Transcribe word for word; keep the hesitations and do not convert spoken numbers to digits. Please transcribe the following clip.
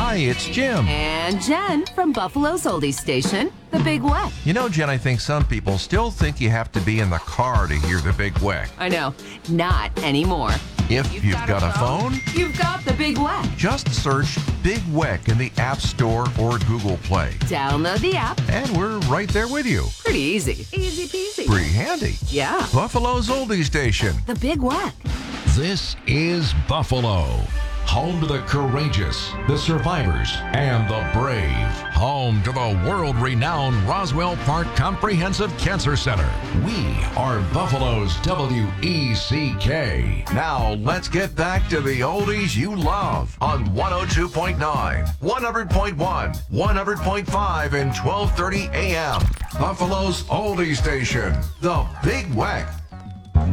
Hi, it's Jim. And Jen from Buffalo's Oldies Station, The Big Weck. You know, Jen, I think some people still think you have to be in the car to hear The Big Weck. I know, not anymore. If you've, you've got, got a phone, phone, you've got The Big Weck. Just search Big Weck in the App Store or Google Play. Download the app. And we're right there with you. Pretty easy. Easy peasy. Pretty handy. Yeah. Buffalo's Oldies Station. The Big Weck. This is Buffalo. Home to the courageous, the survivors, and the brave. Home to the world-renowned Roswell Park Comprehensive Cancer Center. We are Buffalo's W E C K. Now, let's get back to the oldies you love on one oh two point nine, one hundred point one, one hundred point five, and twelve thirty A M. Buffalo's Oldies Station, The Big Weck.